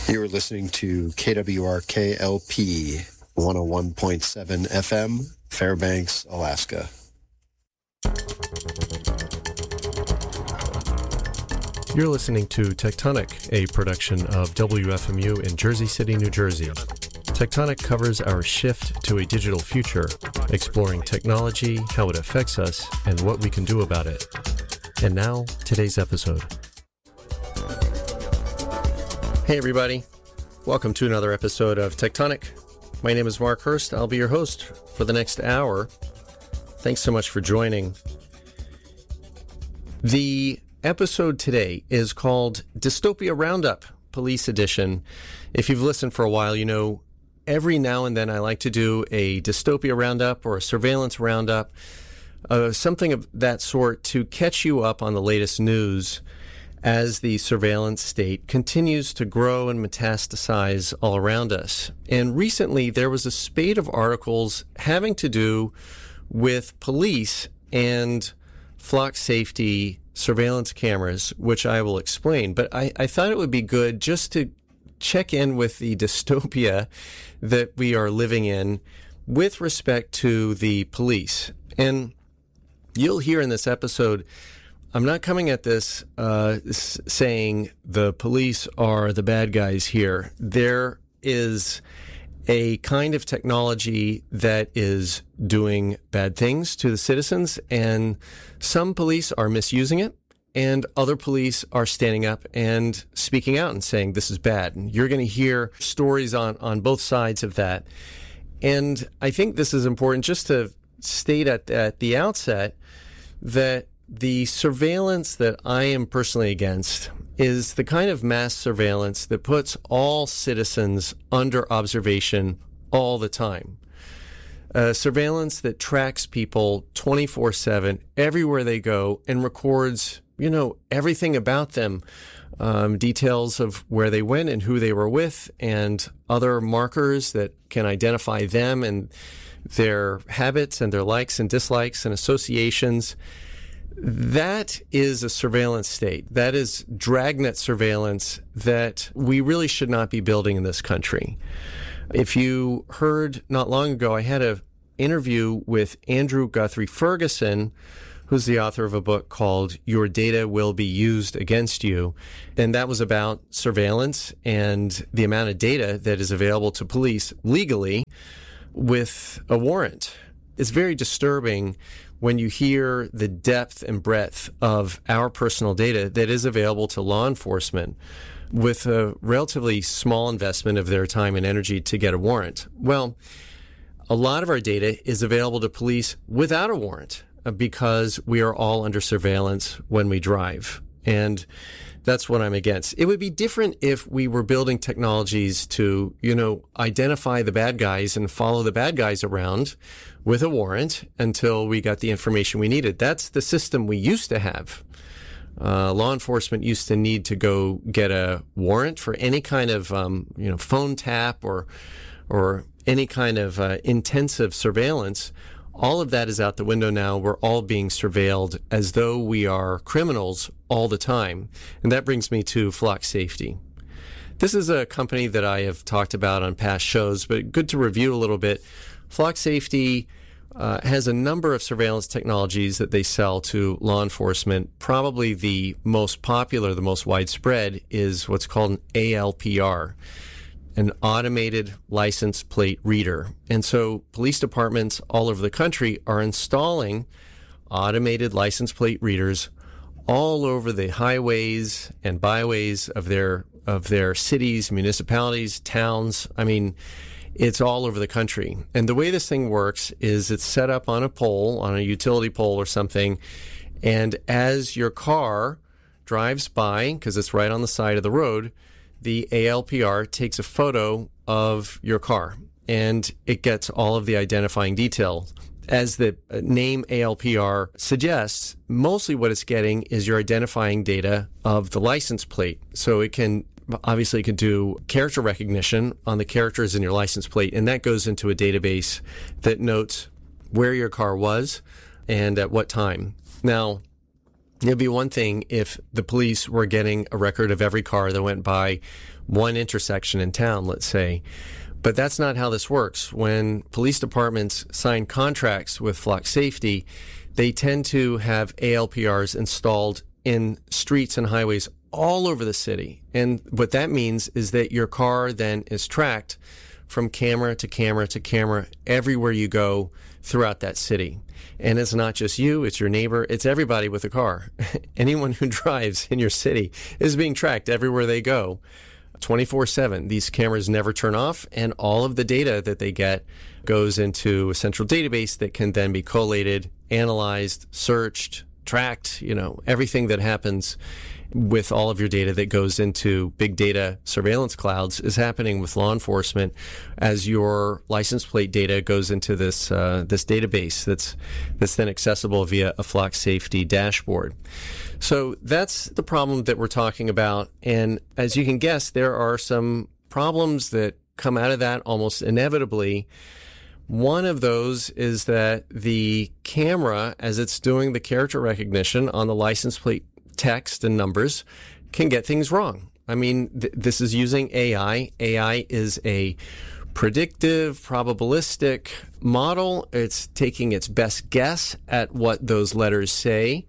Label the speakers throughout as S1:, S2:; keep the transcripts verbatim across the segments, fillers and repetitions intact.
S1: You're listening to K W R K L P one oh one point seven F M, Fairbanks, Alaska.
S2: You're listening to Tectonic, a production of W F M U in Jersey City, New Jersey. Tectonic covers our shift to a digital future, exploring technology, how it affects us, and what we can do about it. And now, today's episode. Hey everybody, welcome to another episode of Tectonic. My name is Mark Hurst. I'll be your host for the next hour. Thanks so much for joining. The episode today is called Dystopia Roundup, Police Edition. If you've listened for a while, you know every now and then I like to do a dystopia roundup or a surveillance roundup, uh, something of that sort to catch you up on the latest news as the surveillance state continues to grow and metastasize all around us. And recently there was a spate of articles having to do with police and flock safety surveillance cameras, which I will explain. But I, I thought it would be good just to check in with the dystopia that we are living in with respect to the police. And you'll hear in this episode, I'm not coming at this uh, saying the police are the bad guys here. There is a kind of technology that is doing bad things to the citizens, and some police are misusing it, and other police are standing up and speaking out and saying this is bad. And you're going to hear stories on, on both sides of that. And I think this is important just to state at, at the outset that the surveillance that I am personally against is the kind of mass surveillance that puts all citizens under observation all the time. Uh, surveillance that tracks people twenty-four seven everywhere they go and records, you know, everything about them, um, details of where they went and who they were with and other markers that can identify them and their habits and their likes and dislikes and associations. That is a surveillance state. That is dragnet surveillance that we really should not be building in this country. If you heard not long ago, I had an interview with Andrew Guthrie Ferguson, who's the author of a book called Your Data Will Be Used Against You. And that was about surveillance and the amount of data that is available to police legally with a warrant. It's very disturbing when you hear the depth and breadth of our personal data that is available to law enforcement with a relatively small investment of their time and energy to get a warrant. Well, a lot of our data is available to police without a warrant because we are all under surveillance when we drive. And that's what I'm against. It would be different if we were building technologies to, you know, identify the bad guys and follow the bad guys around with a warrant until we got the information we needed. That's the system we used to have. Uh, law enforcement used to need to go get a warrant for any kind of, um, you know, phone tap or, or any kind of uh, intensive surveillance. All of that is out the window now. We're all being surveilled as though we are criminals all the time. And that brings me to Flock Safety. This is a company that I have talked about on past shows, but good to review a little bit. Flock Safety uh, has a number of surveillance technologies that they sell to law enforcement. Probably the most popular, the most widespread, is what's called an A L P R. An automated license plate reader. And so police departments all over the country are installing automated license plate readers all over the highways and byways of their of their cities, municipalities, towns. I mean, it's all over the country. And the way this thing works is it's set up on a pole, on a utility pole or something, and as your car drives by, because it's right on the side of the road, the A L P R takes a photo of your car, and it gets all of the identifying details. As the name A L P R suggests, mostly what it's getting is your identifying data of the license plate. So it can, obviously it can do character recognition on the characters in your license plate, and that goes into a database that notes where your car was and at what time. Now, It'd be one thing if the police were getting a record of every car that went by one intersection in town, let's say. But that's not how this works. When police departments sign contracts with Flock Safety, they tend to have A L P Rs installed in streets and highways all over the city. And what that means is that your car then is tracked from camera to camera to camera everywhere you go throughout that city. And it's not just you, it's your neighbor, it's everybody with a car. Anyone who drives in your city is being tracked everywhere they go, twenty-four seven. These cameras never turn off, and all of the data that they get goes into a central database that can then be collated, analyzed, searched, tracked, you know, everything that happens with all of your data that goes into big data surveillance clouds is happening with law enforcement as your license plate data goes into this uh, this database that's that's then accessible via a Flock Safety dashboard. So that's the problem that we're talking about. And as you can guess, there are some problems that come out of that almost inevitably. One of those is that the camera, as it's doing the character recognition on the license plate text and numbers, can get things wrong. I mean, th- this is using A I. A I is a predictive, probabilistic model. It's taking its best guess at what those letters say.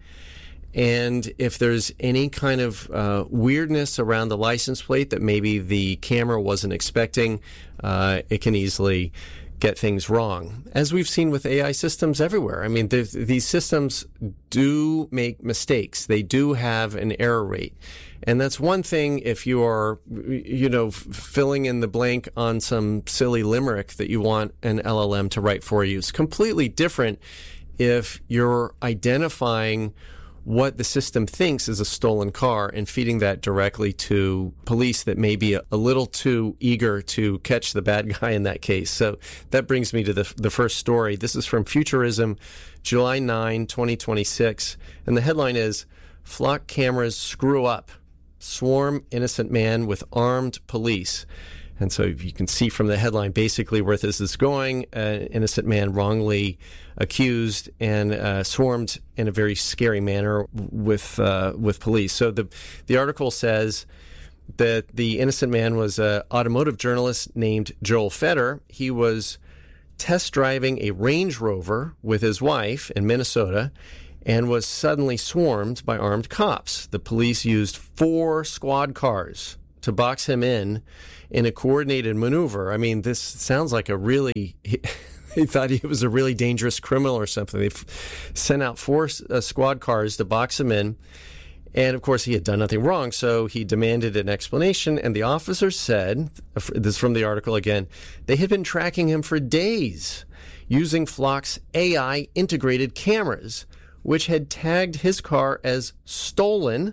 S2: And if there's any kind of uh, weirdness around the license plate that maybe the camera wasn't expecting, uh, it can easily get things wrong, as we've seen with A I systems everywhere. I mean, these systems do make mistakes. They do have an error rate. And that's one thing if you are, you know, filling in the blank on some silly limerick that you want an L L M to write for you. It's completely different if you're identifying what the system thinks is a stolen car and feeding that directly to police that may be a, a little too eager to catch the bad guy in that case. So that brings me to the the first story. This is from Futurism, July ninth, twenty twenty-six. And the headline is, Flock Cameras Screw Up. Swarm Innocent Man with Armed Police. And so you can see from the headline basically where this is going. An innocent man wrongly accused and uh, swarmed in a very scary manner with uh, with police. So the the article says that the innocent man was an automotive journalist named Joel Feder. He was test driving a Range Rover with his wife in Minnesota and was suddenly swarmed by armed cops. The police used four squad cars to box him in in a coordinated maneuver. I mean, this sounds like a really, he, he thought he was a really dangerous criminal or something. They f- sent out four uh, squad cars to box him in. And of course, he had done nothing wrong, so he demanded an explanation. And the officer said, this is from the article again, they had been tracking him for days using Flock's A I integrated cameras, which had tagged his car as stolen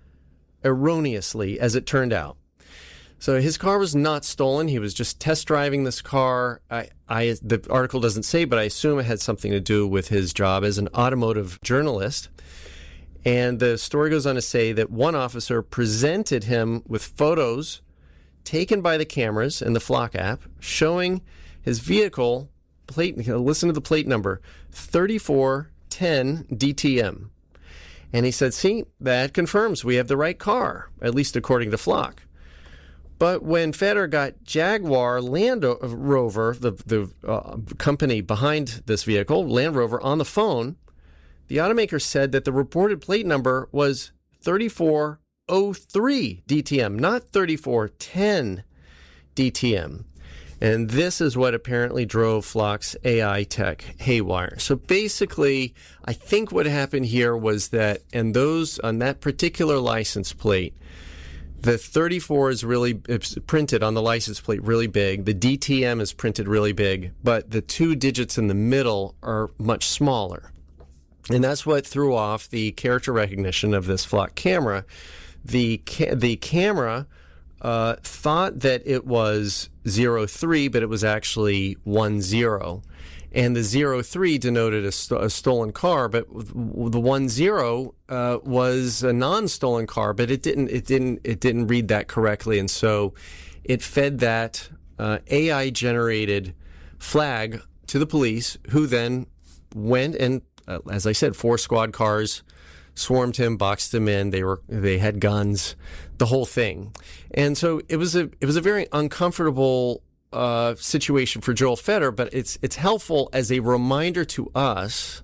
S2: erroneously, as it turned out. So his car was not stolen. He was just test driving this car. I, I, the article doesn't say, but I assume it had something to do with his job as an automotive journalist. And the story goes on to say that one officer presented him with photos taken by the cameras in the Flock app showing his vehicle plate. Listen to the plate number, thirty-four ten D T M. And he said, see, that confirms we have the right car, at least according to Flock. But when Feder got Jaguar Land Rover, the, the uh, company behind this vehicle, Land Rover, on the phone, the automaker said that the reported plate number was thirty-four oh three D T M, not thirty-four ten D T M. And this is what apparently drove Flock's A I tech haywire. So basically, I think what happened here was that, and those on that particular license plate, the thirty-four is really it's printed on the license plate really big. The D T M is printed really big, but the two digits in the middle are much smaller. And that's what threw off the character recognition of this Flock camera. The ca- the camera uh, thought that it was zero three, but it was actually one zero. And the zero three denoted a, st- a stolen car, but the one zero uh, was a non-stolen car, but it didn't it didn't it didn't read that correctly, and so it fed that uh, A I generated flag to the police, who then went and, uh, as I said, four squad cars swarmed him, boxed him in. They were they had guns, the whole thing, and so it was a it was a very uncomfortable uh, situation for Joel Feder. But it's it's helpful as a reminder to us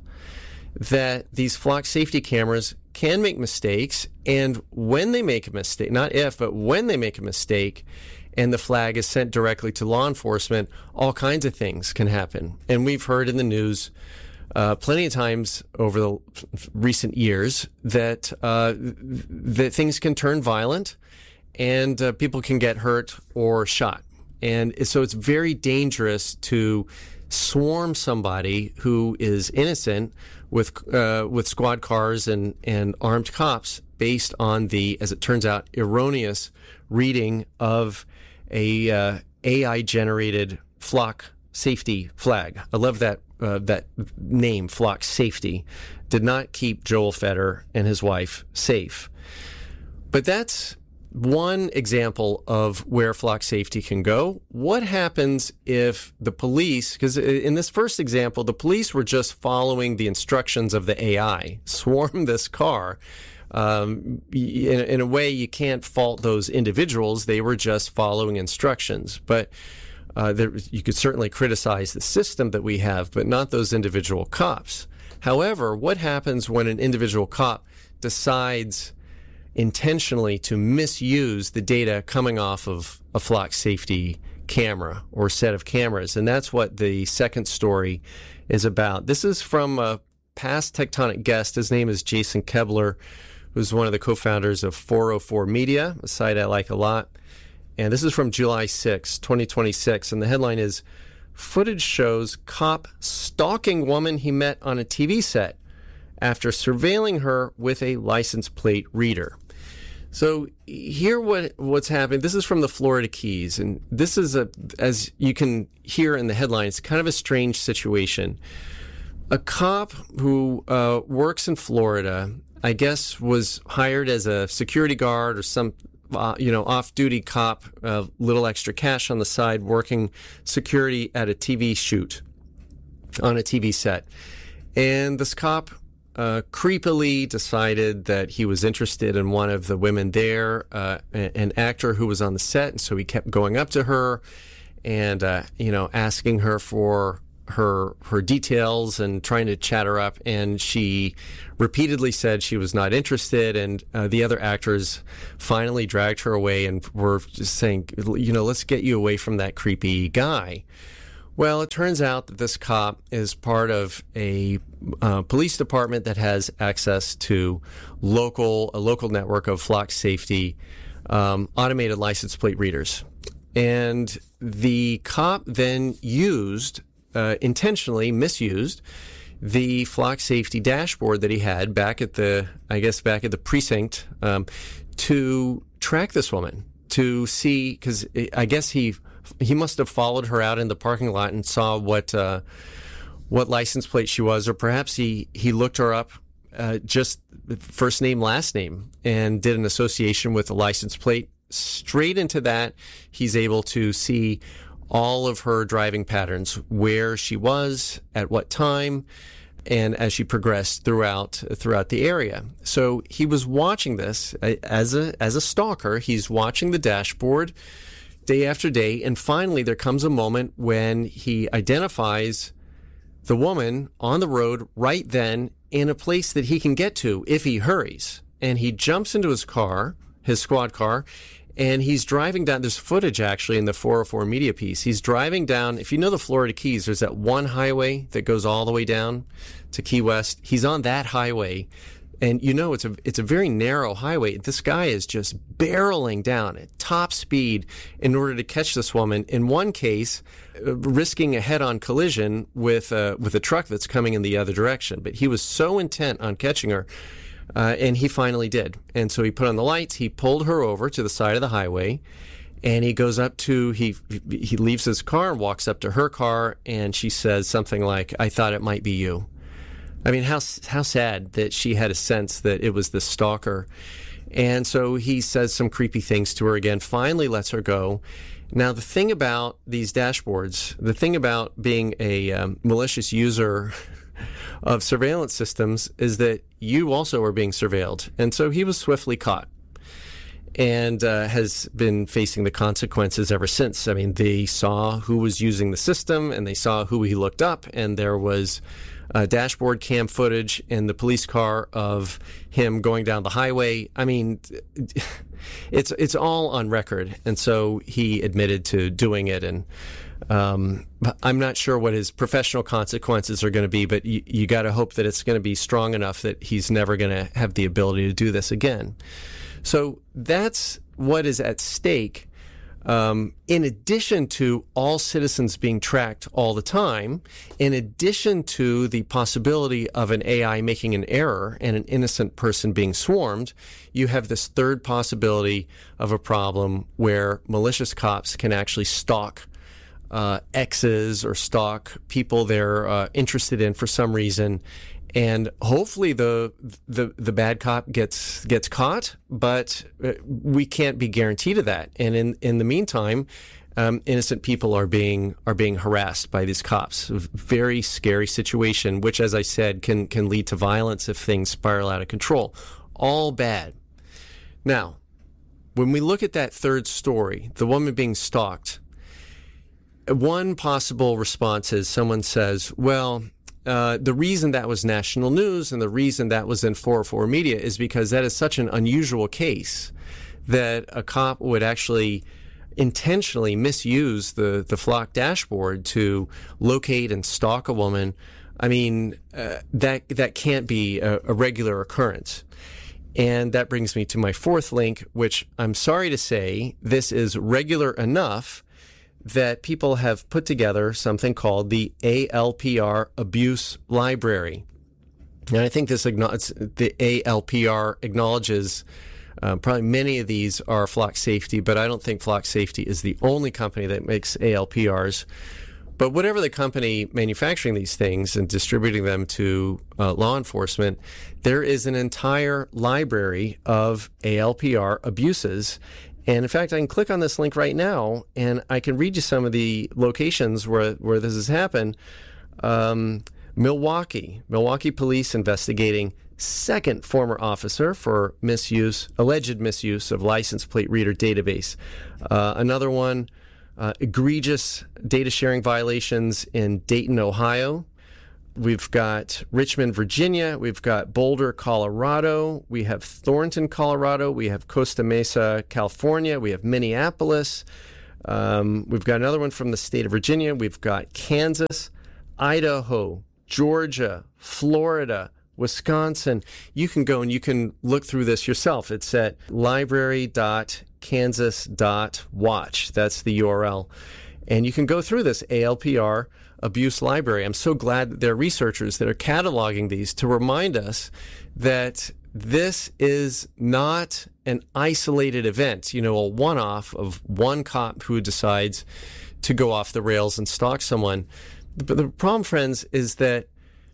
S2: that these flock safety cameras can make mistakes, and when they make a mistake, not if, but when they make a mistake, and the flag is sent directly to law enforcement, all kinds of things can happen. And we've heard in the news uh, plenty of times over the recent years that uh, that things can turn violent, and uh, people can get hurt or shot. And so it's very dangerous to swarm somebody who is innocent with uh, with squad cars and, and armed cops based on the, as it turns out, erroneous reading of a uh, A I-generated flock safety flag. I love that uh, that name, flock safety. Did not keep Joel Feder and his wife safe. But that's one example of where flock safety can go. What happens if the police, because in this first example, the police were just following the instructions of the A I, swarm this car. Um, in, in a way, you can't fault those individuals. They were just following instructions. But uh, there, you could certainly criticize the system that we have, but not those individual cops. However, what happens when an individual cop decides intentionally to misuse the data coming off of a flock safety camera or set of cameras? And that's what the second story is about. This is from a past Tectonic guest. His name is Jason Kebler, who's one of the co-founders of four oh four Media, a site I like a lot. And this is from July sixth, twenty twenty-six. And the headline is, "Footage shows cop stalking woman he met on a T V set after surveilling her with a license plate reader." So here what what's happening, this is from the Florida Keys, and this is, a, as you can hear in the headline, it's kind of a strange situation. A cop who uh, works in Florida, I guess, was hired as a security guard or some, uh, you know, off-duty cop, a uh, little extra cash on the side, working security at a T V shoot on a T V set. And this cop Uh, creepily decided that he was interested in one of the women there, uh, an actor who was on the set, and so he kept going up to her and, uh, you know, asking her for her her details and trying to chat her up, and she repeatedly said she was not interested, and uh, the other actors finally dragged her away and were just saying, you know, let's get you away from that creepy guy. Well, it turns out that this cop is part of a uh, police department that has access to local a local network of flock safety um, automated license plate readers. And the cop then used, uh, intentionally misused, the flock safety dashboard that he had back at the, I guess, back at the precinct um, to track this woman, to see, because I guess he... He must have followed her out in the parking lot and saw what uh, what license plate she was, or perhaps he, he looked her up, uh, just first name, last name, and did an association with the license plate. Straight into that, he's able to see all of her driving patterns, where she was, at what time, and as she progressed throughout throughout the area. So he was watching this as a as a stalker. He's watching the dashboard day after day, and finally there comes a moment when he identifies the woman on the road right then in a place that he can get to if he hurries. And he jumps into his car, his squad car, and he's driving down. There's footage actually in the four oh four Media piece. He's driving down, if you know the Florida Keys, there's that one highway that goes all the way down to Key West. He's on that highway. And you know, it's a it's a very narrow highway. This guy is just barreling down at top speed in order to catch this woman. In one case, uh, risking a head-on collision with uh, with a truck that's coming in the other direction. But he was so intent on catching her, uh, and he finally did. And so he put on the lights. He pulled her over to the side of the highway, and he goes up to he he leaves his car and walks up to her car, and she says something like, "I thought it might be you." I mean, how how sad that she had a sense that it was the stalker. And so he says some creepy things to her again, finally lets her go. Now, the thing about these dashboards, the thing about being a um, malicious user of surveillance systems is that you also are being surveilled. And so he was swiftly caught and uh, has been facing the consequences ever since. I mean, they saw who was using the system, and they saw who he looked up, and there was uh, dashboard cam footage in the police car of him going down the highway. I mean, it's it's all on record, and so he admitted to doing it. And um, I'm not sure what his professional consequences are going to be, but you, you got to hope that it's going to be strong enough that he's never going to have the ability to do this again. So that's what is at stake. Um, in addition to all citizens being tracked all the time, in addition to the possibility of an A I making an error and an innocent person being swarmed, you have this third possibility of a problem where malicious cops can actually stalk uh, exes or stalk people they're uh, interested in for some reason. And hopefully the the the bad cop gets gets caught, but we can't be guaranteed of that. And in, in the meantime, um, innocent people are being are being harassed by these cops. A very scary situation, which, as I said, can can lead to violence if things spiral out of control. All bad. Now, when we look at that third story, the woman being stalked, one possible response is someone says, well, Uh, the reason that was national news and the reason that was in four oh four Media is because that is such an unusual case that a cop would actually intentionally misuse the, the Flock dashboard to locate and stalk a woman. I mean, uh, that that can't be a, a regular occurrence. And that brings me to my fourth link, which I'm sorry to say, this is regular enough that people have put together something called the A L P R Abuse Library. And I think this the A L P R acknowledges uh, probably many of these are Flock Safety, but I don't think Flock Safety is the only company that makes A L P Rs. But whatever the company manufacturing these things and distributing them to uh, law enforcement, there is an entire library of A L P R abuses. And in fact, I can click on this link right now, and I can read you some of the locations where, where this has happened. Um, Milwaukee, Milwaukee police investigating second former officer for misuse, alleged misuse of license plate reader database. Uh, another one, uh, egregious data sharing violations in Dayton, Ohio. We've got Richmond, Virginia. We've got Boulder, Colorado. We have Thornton, Colorado. We have Costa Mesa, California. We have Minneapolis. Um, we've got another one from the state of Virginia. We've got Kansas, Idaho, Georgia, Florida, Wisconsin. You can go and you can look through this yourself. It's at library dot kansas dot watch. That's the U R L. And you can go through this A L P R abuse library. I'm so glad that there are researchers that are cataloging these to remind us that this is not an isolated event, you know, a one-off of one cop who decides to go off the rails and stalk someone. But the problem, friends, is that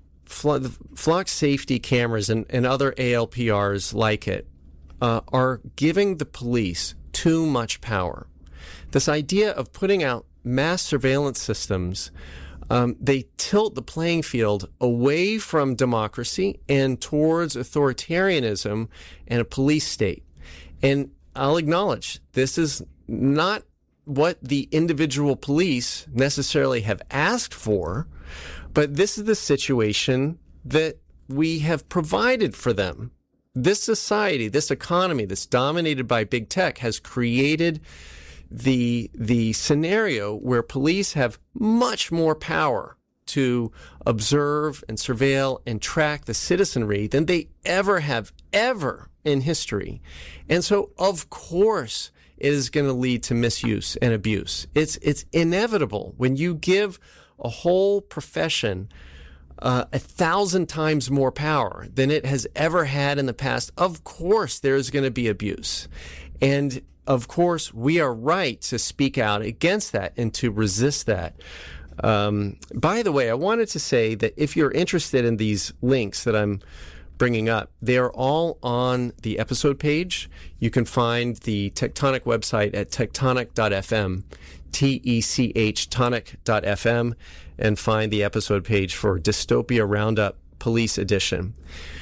S2: Flock Safety cameras and, and other A L P Rs like it uh, are giving the police too much power. This idea of putting out mass surveillance systems, Um, they tilt the playing field away from democracy and towards authoritarianism and a police state. And I'll acknowledge this is not what the individual police necessarily have asked for, but this is the situation that we have provided for them. This society, this economy that's dominated by big tech has created the the scenario where police have much more power to observe and surveil and track the citizenry than they ever have ever in history. And so, of course, it is going to lead to misuse and abuse. It's it's inevitable when you give a whole profession uh, a thousand times more power than it has ever had in the past. Of course, there is going to be abuse. And of course, we are right to speak out against that and to resist that. Um, by the way, I wanted to say that if you're interested in these links that I'm bringing up, they are all on the episode page. You can find the Tectonic website at tectonic dot f m, T E C H tonic dot f m, and find the episode page for Dystopia Roundup Police Edition.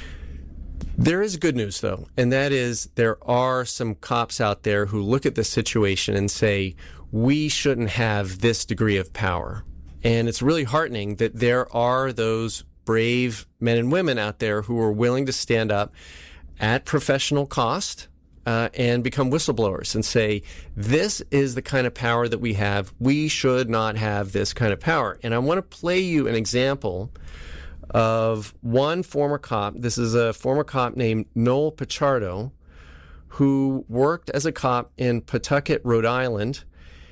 S2: There is good news, though, and that is there are some cops out there who look at this situation and say, we shouldn't have this degree of power. And it's really heartening that there are those brave men and women out there who are willing to stand up at professional cost uh, and become whistleblowers and say, this is the kind of power that we have. We should not have this kind of power. And I want to play you an example of one former cop. This is a former cop named Noel Pichardo, who worked as a cop in Pawtucket, Rhode Island,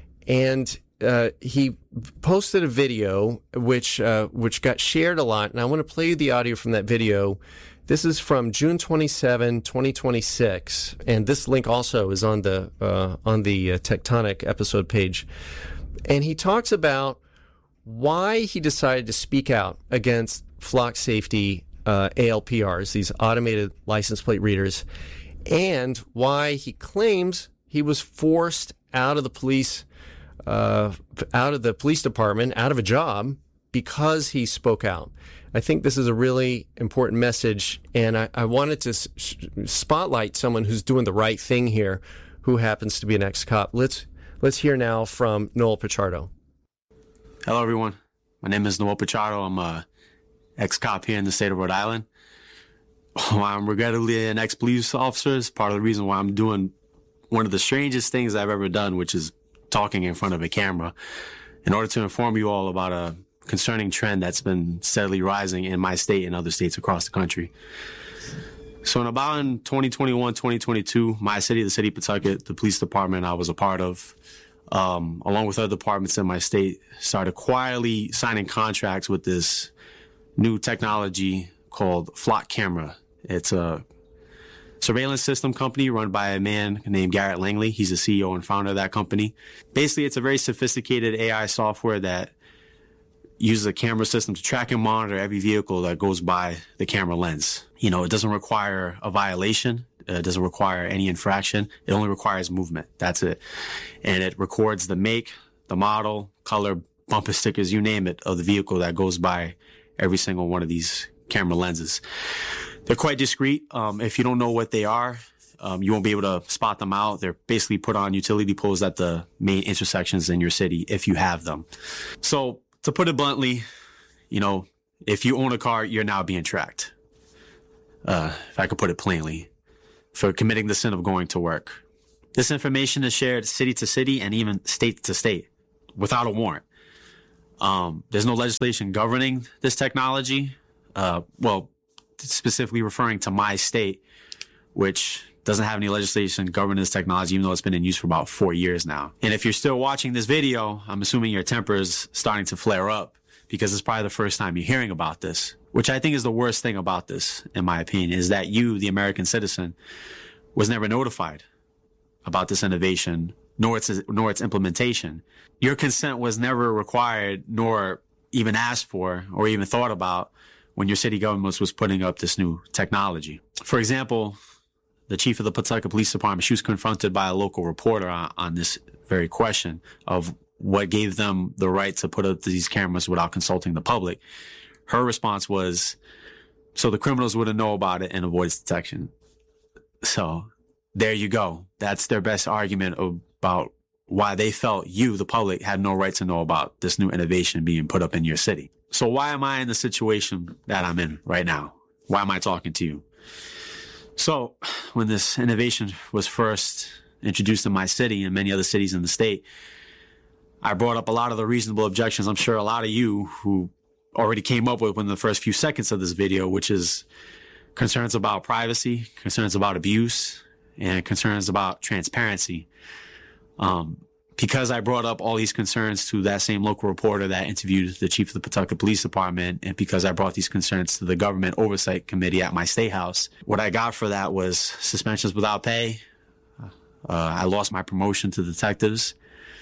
S2: and uh, he posted a video which uh, which got shared a lot. And I want to play you the audio from that video. This is from June twenty-seventh, twenty twenty-six, and this link also is on the uh, on the uh, Tectonic episode page. And he talks about why he decided to speak out against flock safety uh, A L P Rs, these automated license plate readers, and why he claims he was forced out of the police, uh, out of the police department, out of a job because he spoke out. I think this is a really important message, and I, I wanted to s- spotlight someone who's doing the right thing here, who happens to be an ex-cop. Let's let's hear now from Noel Pichardo.
S3: Hello, everyone. My name is Noel Pichardo. I'm a ex-cop here in the state of Rhode Island. Why I'm regrettably an ex-police officer is part of the reason why I'm doing one of the strangest things I've ever done, which is talking in front of a camera, in order to inform you all about a concerning trend that's been steadily rising in my state and other states across the country. So in about in twenty twenty-one, twenty twenty-two, my city, the city of Pawtucket, the police department I was a part of, um, along with other departments in my state, started quietly signing contracts with this new technology called Flock Camera. It's a surveillance system company run by a man named Garrett Langley. He's the C E O and founder of that company. Basically, it's a very sophisticated A I software that uses a camera system to track and monitor every vehicle that goes by the camera lens. You know, it doesn't require a violation. It doesn't require any infraction. It only requires movement. That's it. And it records the make, the model, color, bumper stickers, you name it, of the vehicle that goes by every single one of these camera lenses. They're quite discreet. Um, if you don't know what they are, um, you won't be able to spot them out. They're basically put on utility poles at the main intersections in your city if you have them. So to put it bluntly, you know, if you own a car, you're now being tracked. Uh, if I could put it plainly, for committing the sin of going to work. This information is shared city to city and even state to state without a warrant. Um, there's no legislation governing this technology. Uh, well, specifically referring to my state, which doesn't have any legislation governing this technology, even though it's been in use for about four years now. And if you're still watching this video, I'm assuming your temper is starting to flare up because it's probably the first time you're hearing about this, which I think is the worst thing about this, in my opinion, is that you, the American citizen, was never notified about this innovation, nor its, nor its implementation. Your consent was never required, nor even asked for, or even thought about when your city government was putting up this new technology. For example, the chief of the Pawtucket Police Department, she was confronted by a local reporter on, on this very question of what gave them the right to put up these cameras without consulting the public. Her response was, so the criminals wouldn't know about it and avoid its detection. So there you go. That's their best argument about why they felt you, the public, had no right to know about this new innovation being put up in your city. So why am I in the situation that I'm in right now? Why am I talking to you? So when this innovation was first introduced in my city and many other cities in the state, I brought up a lot of the reasonable objections I'm sure a lot of you who already came up with within the first few seconds of this video, which is concerns about privacy, concerns about abuse, and concerns about transparency. Um, because I brought up all these concerns to that same local reporter that interviewed the chief of the Pawtucket Police Department, and because I brought these concerns to the Government Oversight Committee at my state house, what I got for that was suspensions without pay. Uh, I lost my promotion to detectives.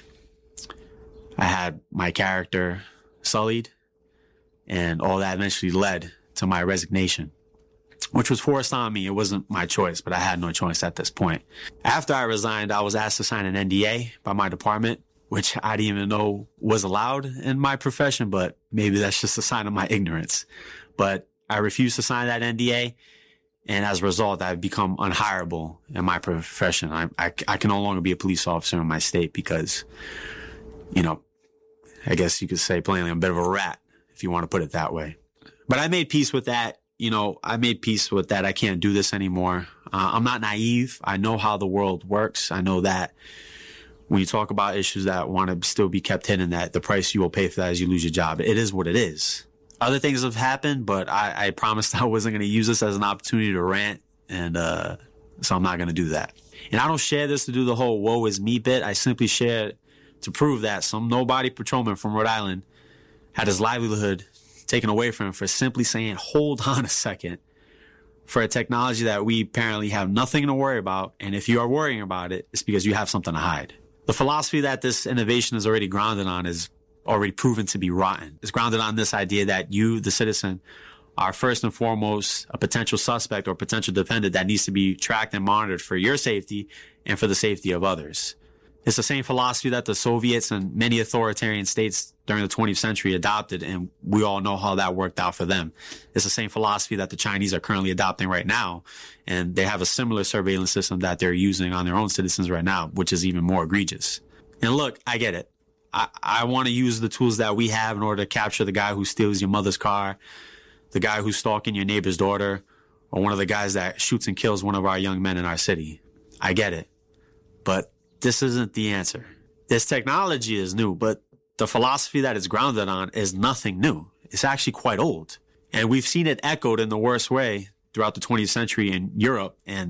S3: I had my character sullied, and all that eventually led to my resignation, which was forced on me. It wasn't my choice, but I had no choice at this point. After I resigned, I was asked to sign an N D A by my department, which I didn't even know was allowed in my profession, but maybe that's just a sign of my ignorance. But I refused to sign that N D A. And as a result, I've become unhireable in my profession. I, I, I can no longer be a police officer in my state because, you know, I guess you could say plainly I'm a bit of a rat, if you want to put it that way. But I made peace with that. You know, I made peace with that. I can't do this anymore. Uh, I'm not naive. I know how the world works. I know that when you talk about issues that want to still be kept hidden, that the price you will pay for that is you lose your job. It is what it is. Other things have happened, but I, I promised I wasn't going to use this as an opportunity to rant, and uh, so I'm not going to do that. And I don't share this to do the whole woe is me bit. I simply share it to prove that some nobody patrolman from Rhode Island had his livelihood taken away from him for simply saying, hold on a second, for a technology that we apparently have nothing to worry about. And if you are worrying about it, it's because you have something to hide. The philosophy that this innovation is already grounded on is already proven to be rotten. It's grounded on this idea that you, the citizen, are first and foremost a potential suspect or potential defendant that needs to be tracked and monitored for your safety and for the safety of others. It's the same philosophy that the Soviets and many authoritarian states during the twentieth century adopted, and we all know how that worked out for them. It's the same philosophy that the Chinese are currently adopting right now, and they have a similar surveillance system that they're using on their own citizens right now, which is even more egregious. And look, I get it. I, I want to use the tools that we have in order to capture the guy who steals your mother's car, the guy who's stalking your neighbor's daughter, or one of the guys that shoots and kills one of our young men in our city. I get it. But this isn't the answer. This technology is new, but the philosophy that it's grounded on is nothing new. It's actually quite old. And we've seen it echoed in the worst way throughout the twentieth century in Europe. And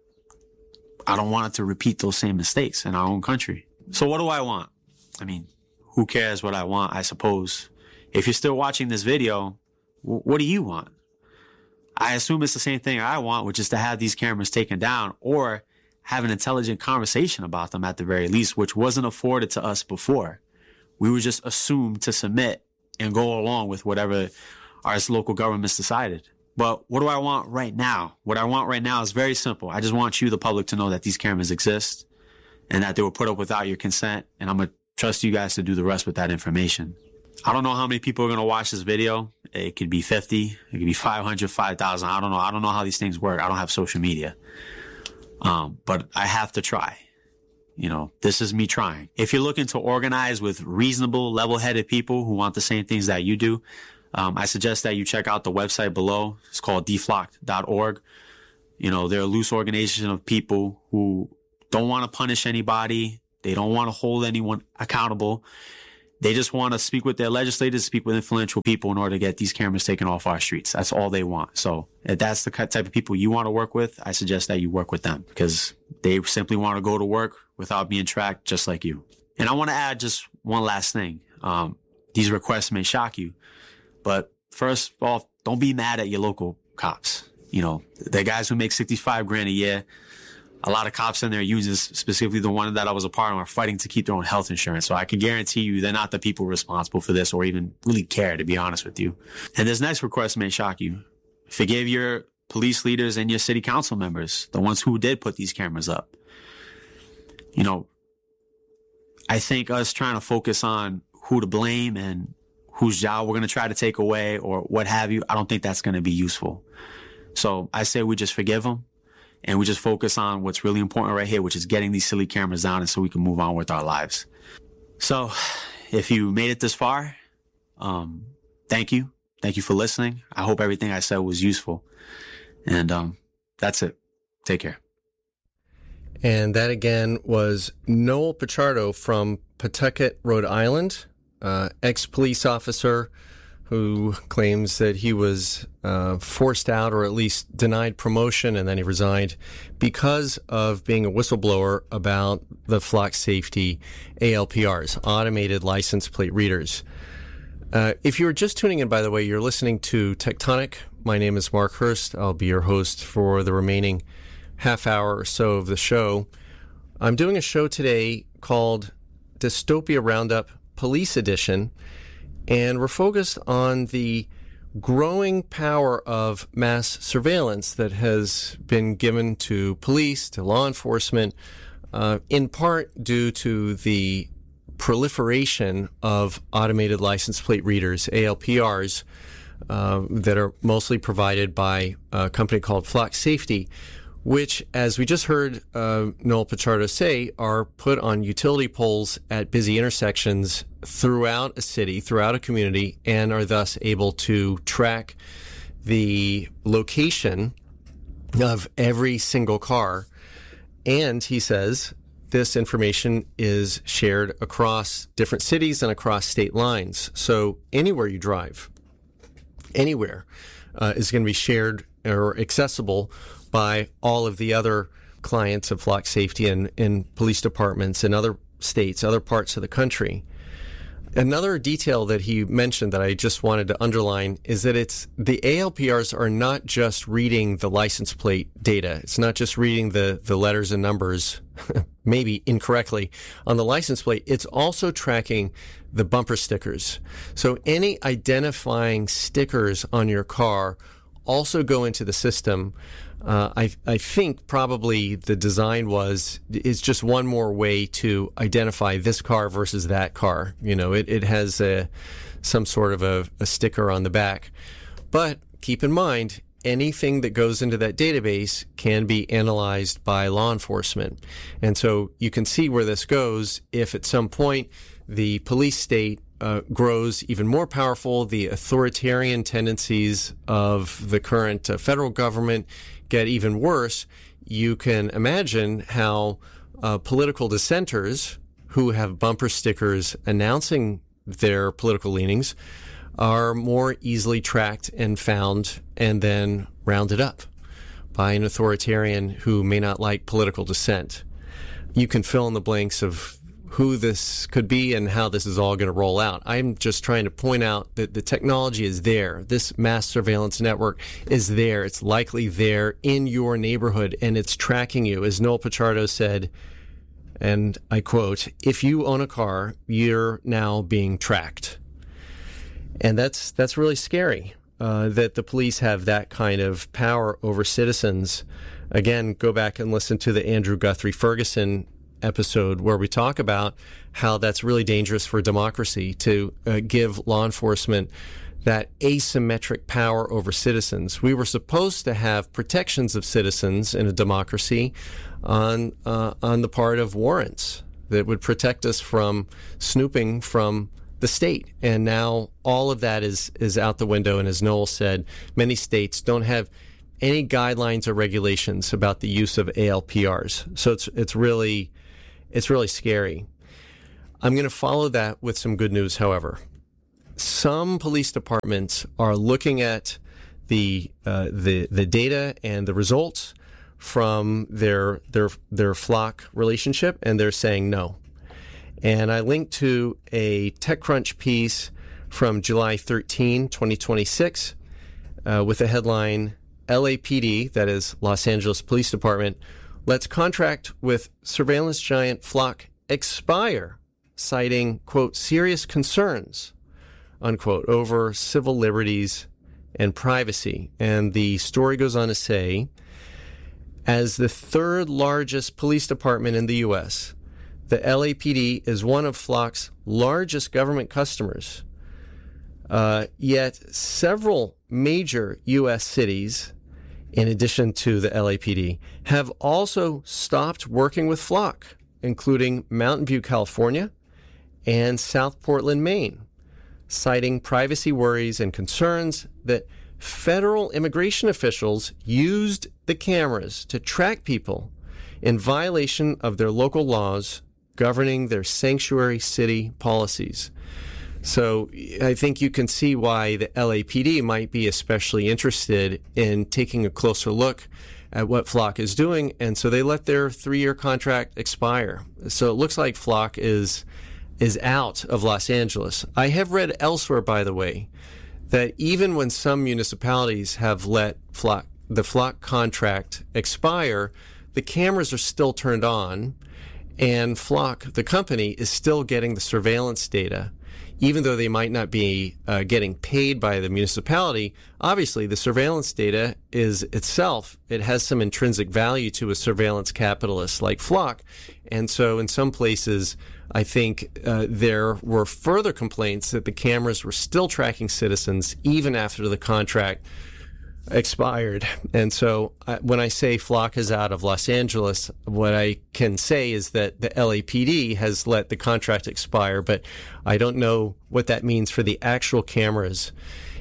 S3: I don't want it to repeat those same mistakes in our own country. So what do I want? I mean, who cares what I want, I suppose. If you're still watching this video, w- what do you want? I assume it's the same thing I want, which is to have these cameras taken down or have an intelligent conversation about them at the very least, which wasn't afforded to us before. We were just assumed to submit and go along with whatever our local governments decided. But what do I want right now? What I want right now is very simple. I just want you, the public, to know that these cameras exist and that they were put up without your consent. And I'm going to trust you guys to do the rest with that information. I don't know how many people are going to watch this video. It could be fifty. It could be five hundred, five thousand. I don't know. I don't know how these things work. I don't have social media. Um, but I have to try. You know, this is me trying. If you're looking to organize with reasonable, level-headed people who want the same things that you do, um, I suggest that you check out the website below. It's called d flock dot org. You know, they're a loose organization of people who don't want to punish anybody. They don't want to hold anyone accountable. They just want to speak with their legislators, speak with influential people in order to get these cameras taken off our streets. That's all they want. So if that's the type of people you want to work with, I suggest that you work with them because they simply want to go to work without being tracked just like you. And I want to add just one last thing. Um, these requests may shock you, but first off, don't be mad at your local cops. You know, they're guys who make sixty-five grand a year. A lot of cops in their unions, specifically the one that I was a part of, are fighting to keep their own health insurance. So I can guarantee you they're not the people responsible for this or even really care, to be honest with you. And this next request may shock you. Forgive your police leaders and your city council members, the ones who did put these cameras up. You know, I think us trying to focus on who to blame and whose job we're going to try to take away or what have you, I don't think that's going to be useful. So I say we just forgive them. And we just focus on what's really important right here, which is getting these silly cameras down and so we can move on with our lives. So if you made it this far, um, thank you. Thank you for listening. I hope everything I said was useful. And um, that's it. Take care.
S2: And that again was Noel Pichardo from Pawtucket, Rhode Island, uh, ex-police officer who claims that he was uh, forced out or at least denied promotion and then he resigned because of being a whistleblower about the Flock Safety A L P Rs, automated license plate readers. Uh, if you're just tuning in, by the way, you're listening to Tectonic. My name is Mark Hurst. I'll be your host for the remaining half hour or so of the show. I'm doing a show today called Dystopia Roundup Police Edition, and we're focused on the growing power of mass surveillance that has been given to police, to law enforcement, uh, in part due to the proliferation of automated license plate readers, A L P Rs, uh, that are mostly provided by a company called Flock Safety, which, as we just heard uh, Noel Pichardo say, are put on utility poles at busy intersections throughout a city, throughout a community, and are thus able to track the location of every single car. And he says this information is shared across different cities and across state lines. So anywhere you drive, anywhere, uh, is going to be shared or accessible by all of the other clients of Flock Safety and in police departments in other states, other parts of the country. Another detail that he mentioned that I just wanted to underline is that it's the A L P Rs are not just reading the license plate data. It's not just reading the, the letters and numbers, maybe incorrectly, on the license plate. It's also tracking the bumper stickers. So any identifying stickers on your car also go into the system. Uh, I, I think probably the design was is just one more way to identify this car versus that car. You know, it, it has a, some sort of a, a sticker on the back. But keep in mind, anything that goes into that database can be analyzed by law enforcement. And so you can see where this goes if at some point the police state Uh, grows even more powerful, the authoritarian tendencies of the current uh, federal government get even worse. You can imagine how uh, political dissenters who have bumper stickers announcing their political leanings are more easily tracked and found and then rounded up by an authoritarian who may not like political dissent. You can fill in the blanks of who this could be and how this is all going to roll out. I'm just trying to point out that the technology is there. This mass surveillance network is there. It's likely there in your neighborhood, and it's tracking you. As Noel Pichardo said, and I quote, "If you own a car, you're now being tracked." And that's that's really scary, uh, that the police have that kind of power over citizens. Again, go back and listen to the Andrew Guthrie Ferguson episode where we talk about how that's really dangerous for democracy to uh, give law enforcement that asymmetric power over citizens. We were supposed to have protections of citizens in a democracy on uh, on the part of warrants that would protect us from snooping from the state. And now all of that is is out the window. And as Noel said, many states don't have any guidelines or regulations about the use of A L P Rs. So it's it's really it's really scary. I'm going to follow that with some good news, however. Some police departments are looking at the uh, the the data and the results from their their their Flock relationship, and they're saying no. And I linked to a TechCrunch piece from July thirteenth, twenty twenty-six, uh, with the headline, L A P D, that is Los Angeles Police Department, lets contract with surveillance giant Flock expire, citing, quote, serious concerns, unquote, over civil liberties and privacy. And the story goes on to say, as the third largest police department in the U S, the L A P D is one of Flock's largest government customers. Uh, yet several major U S cities, in addition to the L A P D, have also stopped working with Flock, including Mountain View, California, and South Portland, Maine, citing privacy worries and concerns that federal immigration officials used the cameras to track people in violation of their local laws governing their sanctuary city policies. So I think you can see why the L A P D might be especially interested in taking a closer look at what Flock is doing. And so they let their three-year contract expire. So it looks like Flock is is out of Los Angeles. I have read elsewhere, by the way, that even when some municipalities have let Flock, the Flock contract expire, the cameras are still turned on, and Flock, the company, is still getting the surveillance data. Even though they might not be uh, getting paid by the municipality, obviously the surveillance data is itself, it has some intrinsic value to a surveillance capitalist like Flock. And so in some places, I think uh, there were further complaints that the cameras were still tracking citizens even after the contract expired. And so uh, when I say Flock is out of Los Angeles, what I can say is that the L A P D has let the contract expire, but I don't know what that means for the actual cameras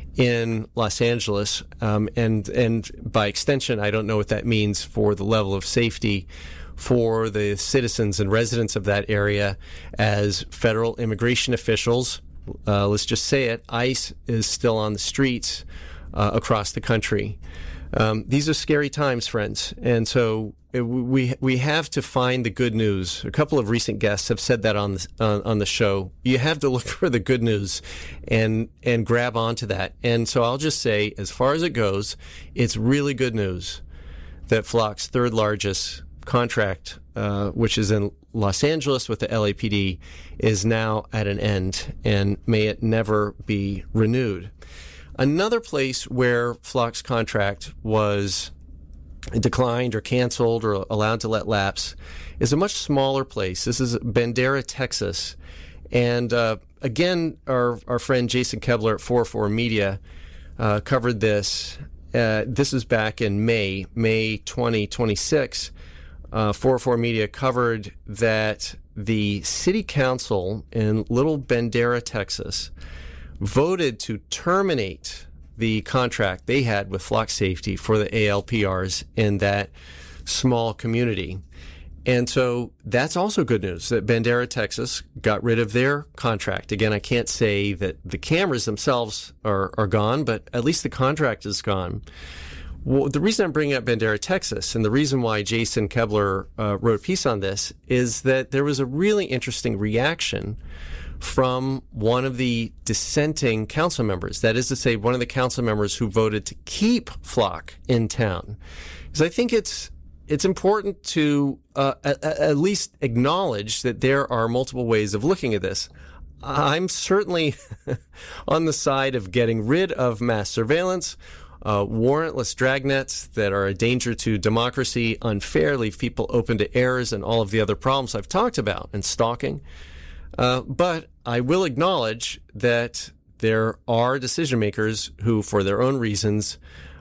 S2: in Los Angeles. Um, and, and by extension, I don't know what that means for the level of safety for the citizens and residents of that area as federal immigration officials, uh, let's just say it, ICE is still on the streets Uh, across the country. Um, these are scary times, friends. And so it, we we have to find the good news. A couple of recent guests have said that on the, uh, on the show. You have to look for the good news and and grab onto that. And so I'll just say, as far as it goes, it's really good news that Flock's third largest contract, uh, which is in Los Angeles with the L A P D, is now at an end, and may it never be renewed. Another place where Flock's contract was declined or canceled or allowed to let lapse is a much smaller place. This is Bandera, Texas. And uh, again, our, our friend Jason Kebler at four oh four Media uh, covered this. Uh, this is back in May, May twenty twenty-six. Uh, four oh four Media covered that the city council in Little Bandera, Texas, voted to terminate the contract they had with Flock Safety for the A L P Rs in that small community. And so that's also good news that Bandera, Texas got rid of their contract. Again, I can't say that the cameras themselves are, are gone, but at least the contract is gone. Well, the reason I'm bringing up Bandera, Texas, and the reason why Jason Kebler uh, wrote a piece on this is that there was a really interesting reaction from one of the dissenting council members. That is to say, one of the council members who voted to keep Flock in town. Because I think it's it's important to uh, at, at least acknowledge that there are multiple ways of looking at this. I'm certainly on the side of getting rid of mass surveillance, uh, warrantless dragnets that are a danger to democracy, unfair, leave people open to errors, and all of the other problems I've talked about, and stalking. Uh, but I will acknowledge that there are decision makers who, for their own reasons,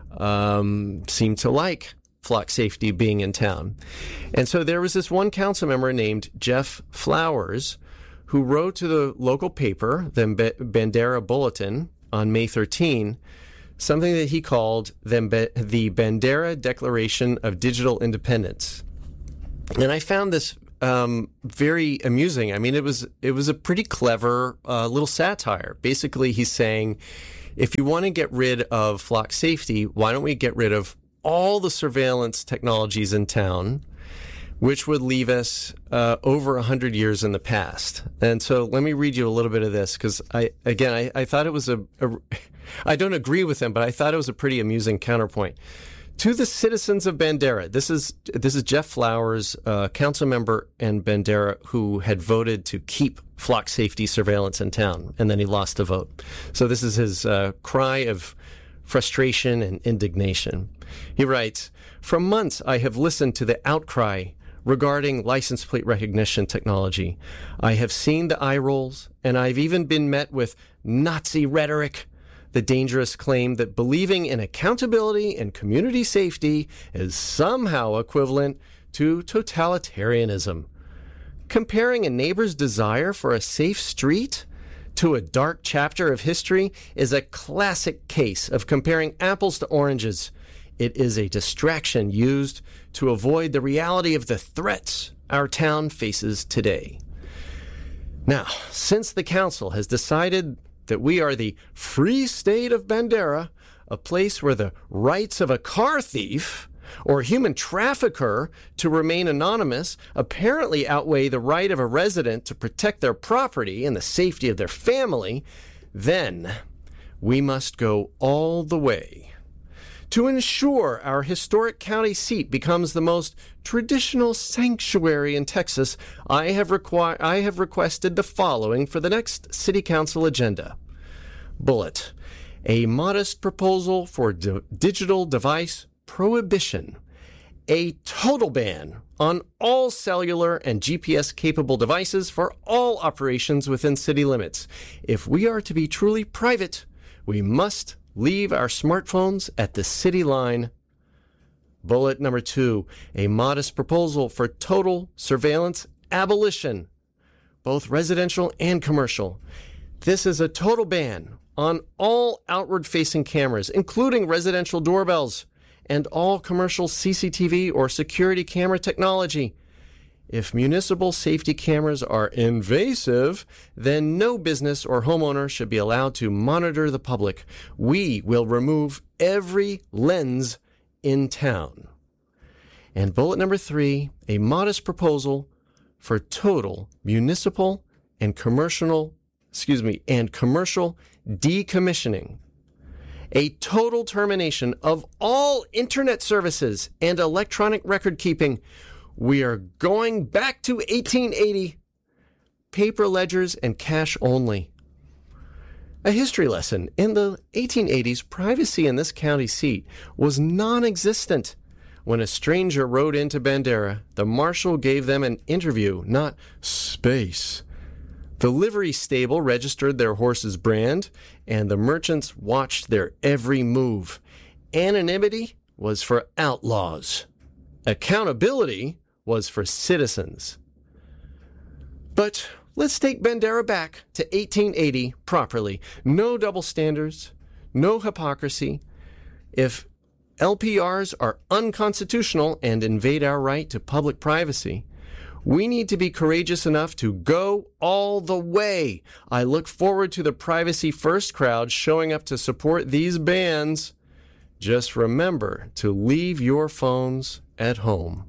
S2: um, seem to like Flock Safety being in town. And so there was this one council member named Jeff Flowers who wrote to the local paper, the Bandera Bulletin, on May thirteenth, something that he called the, the Bandera Declaration of Digital Independence. And I found this Um, very amusing. I mean, it was it was a pretty clever uh, little satire. Basically, he's saying, if you want to get rid of Flock Safety, why don't we get rid of all the surveillance technologies in town, which would leave us uh, over one hundred years in the past. And so let me read you a little bit of this, because, I again, I, I thought it was a, a... I don't agree with him, but I thought it was a pretty amusing counterpoint. To the citizens of Bandera, this is this is Jeff Flowers, uh, council member in Bandera, who had voted to keep Flock Safety surveillance in town, and then he lost the vote. So this is his uh, cry of frustration and indignation. He writes, "For months I have listened to the outcry regarding license plate recognition technology. I have seen the eye rolls, and I've even been met with Nazi rhetoric, the dangerous claim that believing in accountability and community safety is somehow equivalent to totalitarianism. Comparing a neighbor's desire for a safe street to a dark chapter of history is a classic case of comparing apples to oranges. It is a distraction used to avoid the reality of the threats our town faces today. Now, since the council has decided that we are the free state of Bandera, a place where the rights of a car thief or human trafficker to remain anonymous apparently outweigh the right of a resident to protect their property and the safety of their family, then we must go all the way. To ensure our historic county seat becomes the most traditional sanctuary in Texas, I have, requ- I have requested the following for the next City Council agenda. Bullet, a modest proposal for di- digital device prohibition, a total ban on all cellular and G P S-capable devices for all operations within city limits. If we are to be truly private, we must leave our smartphones at the city line. Bullet number two, a modest proposal for total surveillance abolition, both residential and commercial. This is a total ban on all outward-facing cameras, including residential doorbells, and all commercial C C T V or security camera technology. If municipal safety cameras are invasive, then no business or homeowner should be allowed to monitor the public. We will remove every lens in town. And bullet number three, a modest proposal for total municipal and commercial, excuse me, and commercial decommissioning. A total termination of all internet services and electronic record keeping. We are going back to eighteen eighty. Paper ledgers and cash only. A history lesson. In the eighteen eighties, privacy in this county seat was non-existent. When a stranger rode into Bandera, the marshal gave them an interview, not space. The livery stable registered their horse's brand, and the merchants watched their every move. Anonymity was for outlaws. Accountability was for citizens. But let's take Bandera back to eighteen eighty properly. No double standards, no hypocrisy. If L P Rs are unconstitutional and invade our right to public privacy, we need to be courageous enough to go all the way. I look forward to the Privacy First crowd showing up to support these bans. Just remember to leave your phones at home.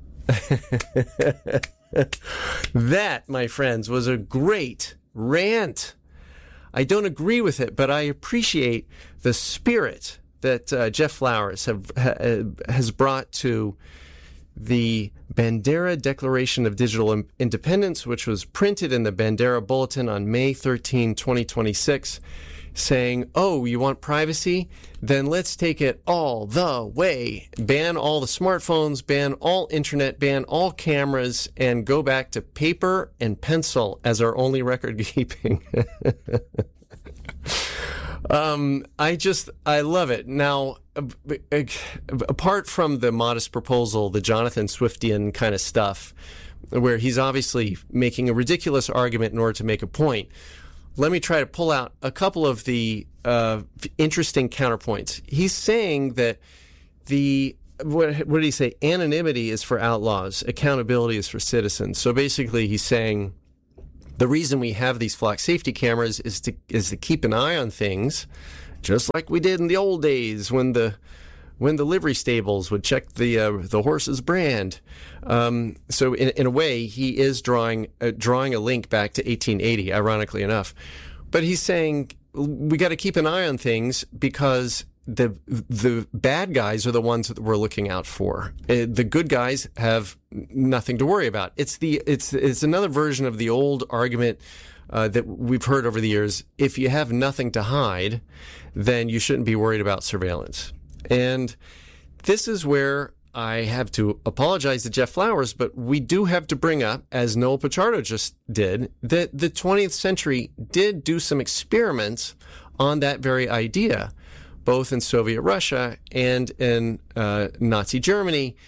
S2: That, my friends, was a great rant. I don't agree with it, but I appreciate the spirit that uh, Jeff Flowers have, ha, has brought to the Bandera Declaration of Digital Independence, which was printed in the Bandera Bulletin on May thirteenth, twenty twenty-six, saying, oh, you want privacy? Then let's take it all the way. Ban all the smartphones, ban all internet, ban all cameras, and go back to paper and pencil as our only record keeping. Um, I just, I love it. Now, apart from the modest proposal, the Jonathan Swiftian kind of stuff, where he's obviously making a ridiculous argument in order to make a point, let me try to pull out a couple of the uh, interesting counterpoints. He's saying that the, what, what did he say? Anonymity is for outlaws. Accountability is for citizens. So basically he's saying the reason we have these flock safety cameras is to is to keep an eye on things, just like we did in the old days when the when the livery stables would check the uh, the horse's brand. Um, so in in a way, he is drawing uh, drawing a link back to eighteen eighty, ironically enough. But he's saying we got to keep an eye on things because the the bad guys are the ones that we're looking out for. Uh, the good guys have nothing to worry about. It's the it's it's another version of the old argument uh, that we've heard over the years. If you have nothing to hide, then you shouldn't be worried about surveillance. And this is where I have to apologize to Jeff Flowers, but we do have to bring up, as Noel Pichardo just did, that the twentieth century did do some experiments on that very idea, both in Soviet Russia and in uh, Nazi Germany,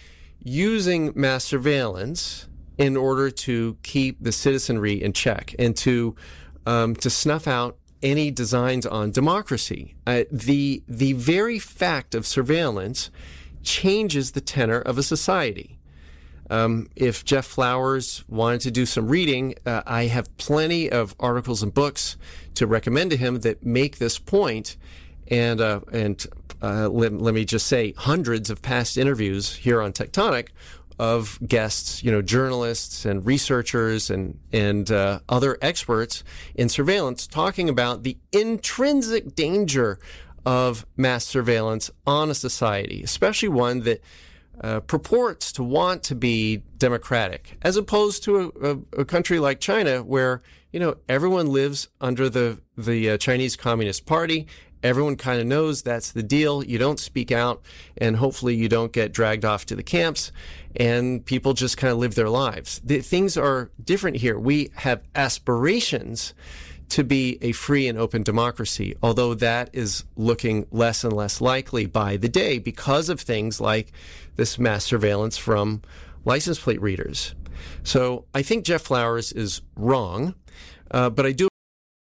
S2: using mass surveillance in order to keep the citizenry in check and to um, to snuff out any designs on democracy. Uh, the the very fact of surveillance changes the tenor of a society. Um, if Jeff Flowers wanted to do some reading, uh, I have plenty of articles and books to recommend to him that make this point. And uh, and uh, let, let me just say, hundreds of past interviews here on Tectonic of guests, you know, journalists and researchers and and uh, other experts in surveillance talking about the intrinsic danger of mass surveillance on a society, especially one that uh, purports to want to be democratic, as opposed to a, a, a country like China, where, you know, everyone lives under the the uh, Chinese Communist Party. everyone kind of knows that's the deal. You don't speak out, and hopefully you don't get dragged off to the camps, and people just kind of live their lives. The, things are different here. We have aspirations to be a free and open democracy, although that is looking less and less likely by the day because of things like this mass surveillance from license plate readers. So I think Jeff Flowers is wrong, uh, but I do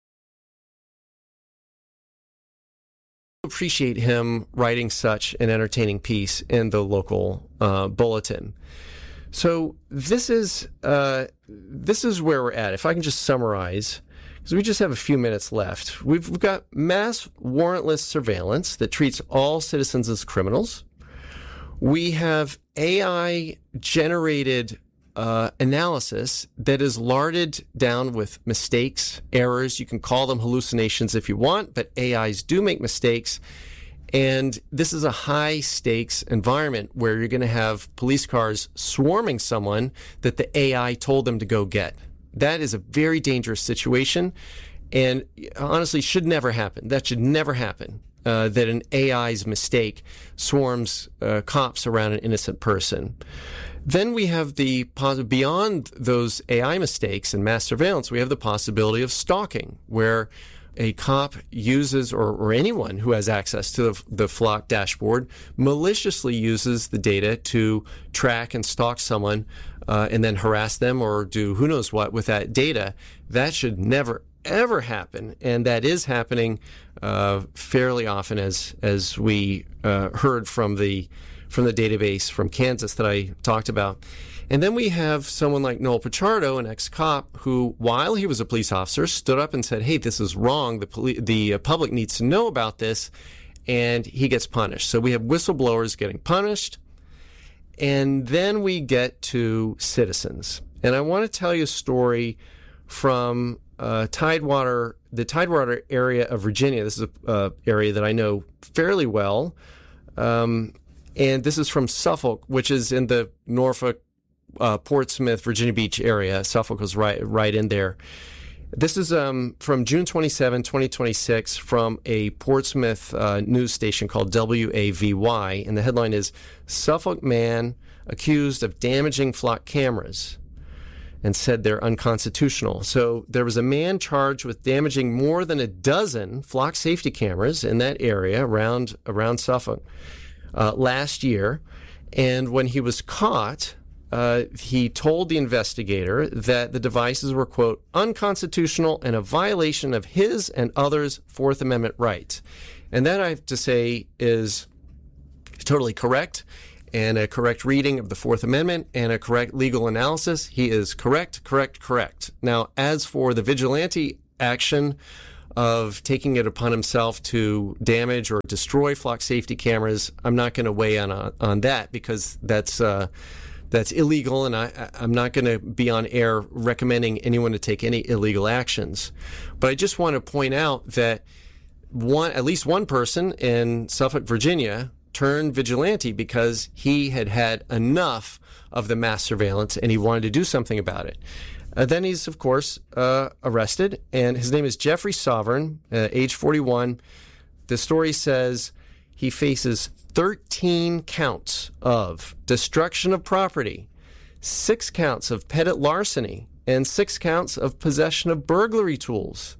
S2: appreciate him writing such an entertaining piece in the local uh, bulletin. So this is uh, this is where we're at. If I can just summarize, because we just have a few minutes left. We've, we've got mass warrantless surveillance that treats all citizens as criminals. We have A I-generated uh, analysis that is larded down with mistakes, errors. You can call them hallucinations if you want, but A Is do make mistakes. And this is a high-stakes environment where you're going to have police cars swarming someone that the A I told them to go get. That is a very dangerous situation, and honestly should never happen. That should never happen, uh, that an A I's mistake swarms uh, cops around an innocent person. Then we have the, beyond those A I mistakes and mass surveillance, we have the possibility of stalking, where a cop uses, or, or anyone who has access to the, the Flock dashboard, maliciously uses the data to track and stalk someone uh, and then harass them or do who knows what with that data. That should never, ever happen. And that is happening uh, fairly often, as as we uh, heard from the from the database from Kansas that I talked about. And then we have someone like Noel Pichardo, an ex-cop, who, while he was a police officer, stood up and said, hey, this is wrong. The, poli- the uh, public needs to know about this. And he gets punished. So we have whistleblowers getting punished. And then we get to citizens. And I want to tell you a story from uh, Tidewater, the Tidewater area of Virginia. This is an uh, area that I know fairly well. Um, and this is from Suffolk, which is in the Norfolk, Uh, Portsmouth, Virginia Beach area. Suffolk was right right in there. This is um, from June twenty-seventh, twenty twenty-six, from a Portsmouth uh, news station called W A V Y, and the headline is Suffolk man accused of damaging Flock cameras and said they're unconstitutional. So there was a man charged with damaging more than a dozen Flock safety cameras in that area around around Suffolk uh, last year, and when he was caught, Uh, he told the investigator that the devices were, quote, unconstitutional and a violation of his and others' Fourth Amendment rights. And that, I have to say, is totally correct, and a correct reading of the Fourth Amendment and a correct legal analysis. He is correct, correct, correct. Now, as for the vigilante action of taking it upon himself to damage or destroy Flock safety cameras, I'm not going to weigh on on that, because that's uh, That's illegal, and I, I'm not going to be on air recommending anyone to take any illegal actions. But I just want to point out that one, at least one person in Suffolk, Virginia, turned vigilante because he had had enough of the mass surveillance and he wanted to do something about it. Uh, then he's, of course, uh, arrested, and his name is Jeffrey Sovereign, uh, age forty-one. The story says he faces thirteen counts of destruction of property, six counts of petty larceny, and six counts of possession of burglary tools,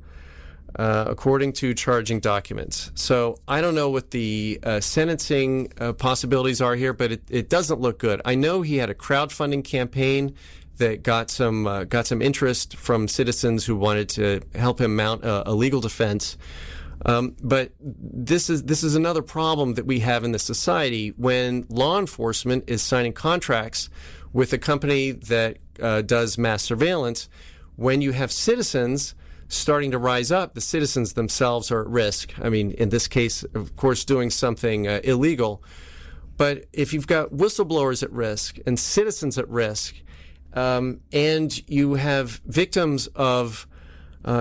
S2: uh, according to charging documents. So I don't know what the uh, sentencing uh, possibilities are here, but it, it doesn't look good. I know he had a crowdfunding campaign that got some uh, got some interest from citizens who wanted to help him mount a, a legal defense. Um, but this is this is another problem that we have in the society when law enforcement is signing contracts with a company that uh, does mass surveillance. When you have citizens starting to rise up, the citizens themselves are at risk. I mean, in this case, of course, doing something uh, illegal. But if you've got whistleblowers at risk and citizens at risk, um, and you have victims of uh,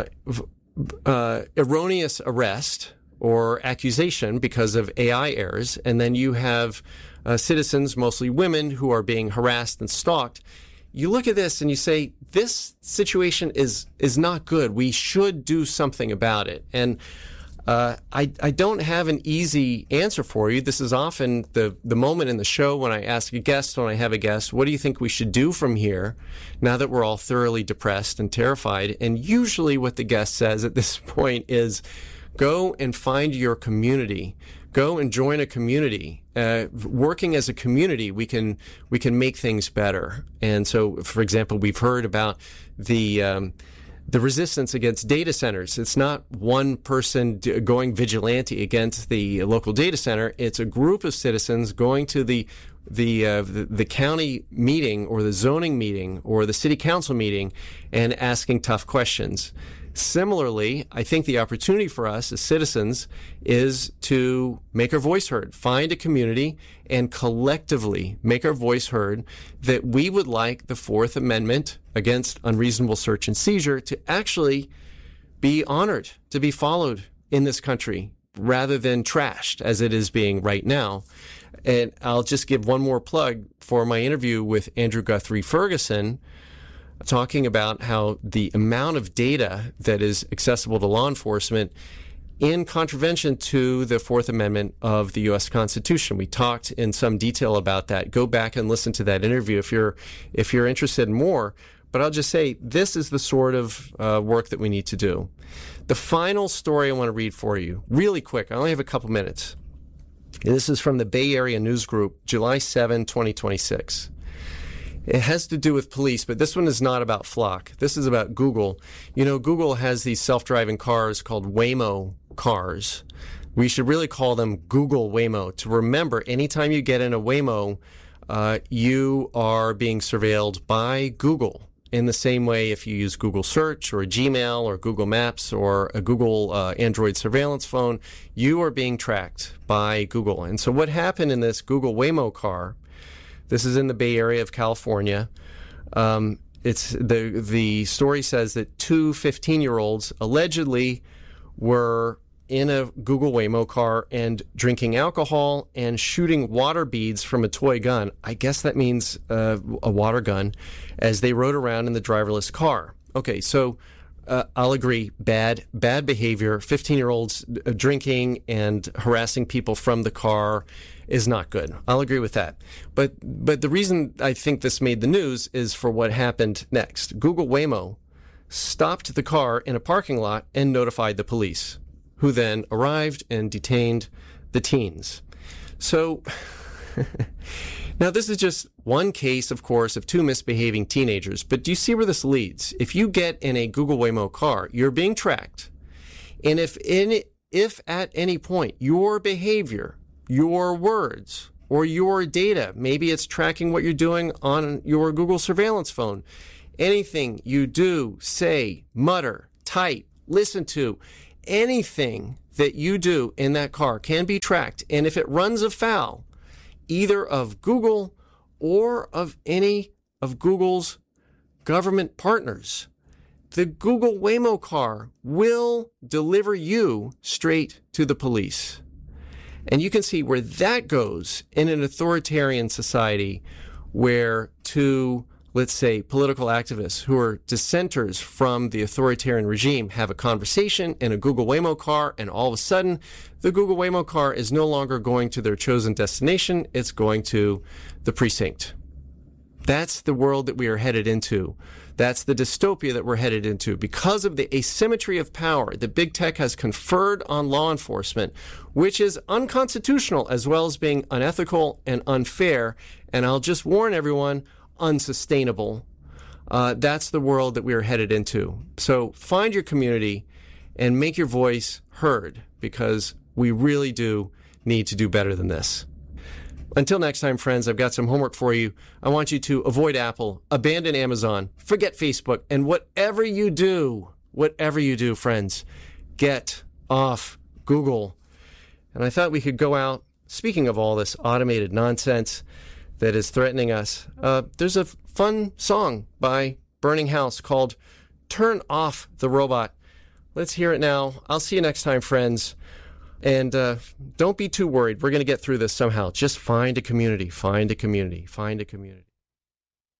S2: Uh, erroneous arrest or accusation because of A I errors, and then you have uh, citizens, mostly women, who are being harassed and stalked. You look at this and you say, this situation is is not good. We should do something about it. And Uh, I, I don't have an easy answer for you. This is often the, the moment in the show when I ask a guest, when I have a guest, what do you think we should do from here now that we're all thoroughly depressed and terrified? And usually what the guest says at this point is, go and find your community. Go and join a community. Uh, working as a community, we can we can make things better. And so, for example, we've heard about the um, the resistance against data centers. It's not one person going vigilante against the local data center. It's a group of citizens going to the the, uh, the the county meeting or the zoning meeting or the city council meeting and asking tough questions. Similarly, I think the opportunity for us as citizens is to make our voice heard, find a community, and collectively make our voice heard that we would like the Fourth Amendment against unreasonable search and seizure to actually be honored, to be followed in this country, rather than trashed as it is being right now. And I'll just give one more plug for my interview with Andrew Guthrie Ferguson, talking about how the amount of data that is accessible to law enforcement in contravention to the Fourth Amendment of the U S Constitution. We talked in some detail about that. Go back and listen to that interview if you're if you're interested in more. But I'll just say this is the sort of uh, work that we need to do. The final story I want to read for you, really quick. I only have a couple minutes. This is from the Bay Area News Group, July seventh, twenty twenty-six. It has to do with police, but this one is not about Flock. This is about Google. You know, Google has these self-driving cars called Waymo cars. We should really call them Google Waymo. To remember, anytime you get in a Waymo, uh, you are being surveilled by Google. In the same way, if you use Google Search or Gmail or Google Maps or a Google uh, Android surveillance phone, you are being tracked by Google. And so what happened in this Google Waymo car, this is in the Bay Area of California. Um, it's the the story says that two fifteen-year-olds allegedly were in a Google Waymo car and drinking alcohol and shooting water beads from a toy gun. I guess that means uh, a water gun, as they rode around in the driverless car. Okay, so uh, I'll agree, bad bad behavior. fifteen-year-olds drinking and harassing people from the car is not good. I'll agree with that. But but the reason I think this made the news is for what happened next. Google Waymo stopped the car in a parking lot and notified the police, who then arrived and detained the teens. So now this is just one case, of course, of two misbehaving teenagers. But do you see where this leads? If you get in a Google Waymo car, you're being tracked. And if in if at any point your behavior, your words, or your data, maybe it's tracking what you're doing on your Google surveillance phone, anything you do, say, mutter, type, listen to, anything that you do in that car can be tracked. And if it runs afoul either of Google or of any of Google's government partners, the Google Waymo car will deliver you straight to the police. And you can see where that goes in an authoritarian society where two, let's say, political activists who are dissenters from the authoritarian regime have a conversation in a Google Waymo car, and all of a sudden, the Google Waymo car is no longer going to their chosen destination, it's going to the precinct. That's the world that we are headed into. That's the dystopia that we're headed into because of the asymmetry of power that big tech has conferred on law enforcement, which is unconstitutional as well as being unethical and unfair. And I'll just warn everyone, unsustainable. Uh, that's the world that we are headed into. So find your community and make your voice heard, because we really do need to do better than this. Until next time, friends, I've got some homework for you. I want you to avoid Apple, abandon Amazon, forget Facebook, and whatever you do, whatever you do, friends, get off Google. And I thought we could go out, speaking of all this automated nonsense that is threatening us, uh, there's a fun song by Burning House called Turn Off the Robot. Let's hear it now. I'll see you next time, friends. And uh, don't be too worried. We're going to get through this somehow. Just find a community, find a community, find a community.